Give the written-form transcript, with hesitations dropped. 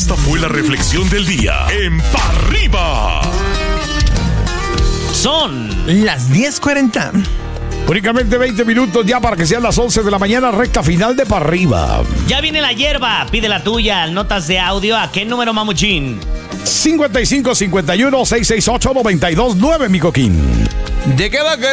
Esta fue la reflexión del día en Pa' Arriba. Son las 10:40. Únicamente 20 minutos ya para que sean las 11 de la mañana, recta final de Pa' Arriba. Ya viene la hierba, pide la tuya, notas de audio, ¿a qué número, mamuchín? 5551-668-929, mi coquín. ¿De qué va a querer?